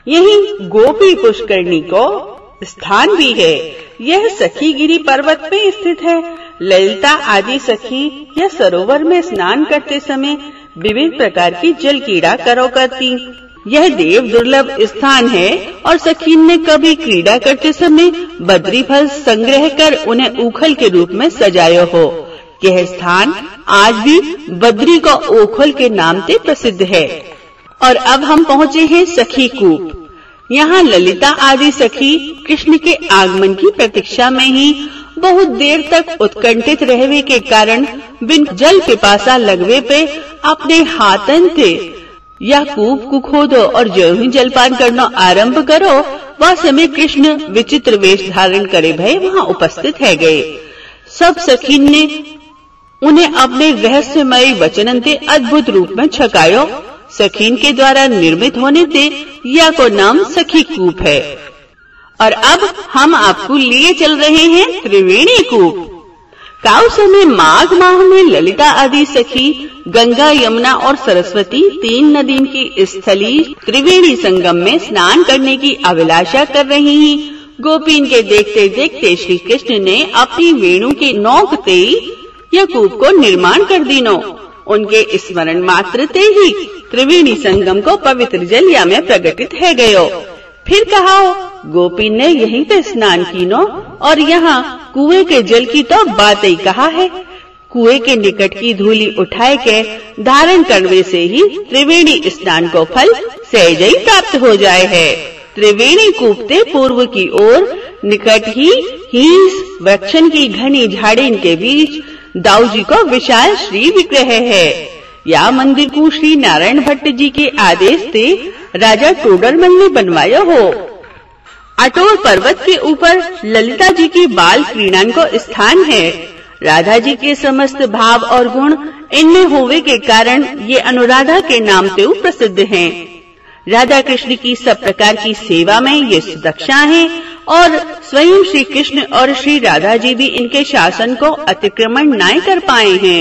यही गोपी पुष्करणी को स्थान भी है। यह सखीगिरी पर्वत में स्थित है। ललिता आदि सखी यह सरोवर में स्नान करते समय विविध प्रकार की जल क्रीड़ा करो करती। यह देव दुर्लभ स्थान है और सखीन ने कभी क्रीड़ा करते समय बद्री फल संग्रह कर उन्हें ऊखल के रूप में सजायो हो। यह स्थान आज भी बद्री का ओखल के नाम से प्रसिद्ध है। और अब हम पहुँचे हैं सखी कूप। यहाँ ललिता आदि सखी कृष्ण के आगमन की प्रतीक्षा में ही बहुत देर तक उत्कंठित रहने के कारण बिन जल पिपासा लगवे पे अपने हाथन थे या कूप को खोदो और जो ही जलपान करना आरंभ करो, वह समय कृष्ण विचित्र वेश धारण करे भय वहाँ उपस्थित है गए। सब सखीन ने उन्हें अपने रहस्यमय वचनन से अद्भुत रूप में छकायो। सखीन के द्वारा निर्मित होने से यह को नाम सखी कूप है। और अब हम आपको लिए चल रहे हैं त्रिवेणी कूप। काउ समय माघ माह में ललिता आदि सखी गंगा, यमुना और सरस्वती तीन नदियों की स्थली त्रिवेणी संगम में स्नान करने की अभिलाषा कर रही ही गोपीन के देखते देखते श्री कृष्ण ने अपनी वेणु के नोक से यह कूप को निर्माण कर दीनो। उनके स्मरण मात्र से ही त्रिवेणी संगम को पवित्र जलिया में प्रकटित है गयो। फिर कहा गोपी ने यहीं पे स्नान कीनो और यहाँ कुएं के जल की तो बात ही कहा है। कुएं के निकट की धूली उठाए के धारण करने से ही त्रिवेणी स्नान को फल सहज ही प्राप्त हो जाए है। त्रिवेणी कूप से पूर्व की ओर निकट ही हीस वृक्षन की घनी झाड़ी के बीच दाऊजी को विशाल श्री विग्रह है। यह मंदिर को श्री नारायण भट्ट जी के आदेश से राजा टोडरमल ने बनवाया हो। अटोर पर्वत के ऊपर ललिता जी की बाल क्रीड़ान को स्थान है। राधा जी के समस्त भाव और गुण इनमें होवे के कारण ये अनुराधा के नाम से प्रसिद्ध हैं। राधा कृष्ण की सब प्रकार की सेवा में ये सुदक्षा हैं और स्वयं श्री कृष्ण और श्री राधा जी भी इनके शासन को अतिक्रमण न कर पाए हैं।